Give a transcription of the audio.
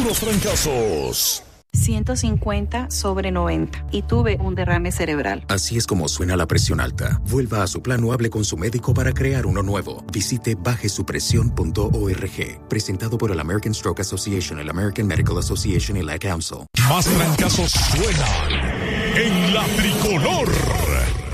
los trancazos. 150/90 y tuve un derrame cerebral. Así es como suena la presión alta. Vuelva a su plan o hable con su médico para crear uno nuevo. Visite bajesupresión.org. Presentado por el American Stroke Association, el American Medical Association y la Council. Más trancazos suenan en la tricolor.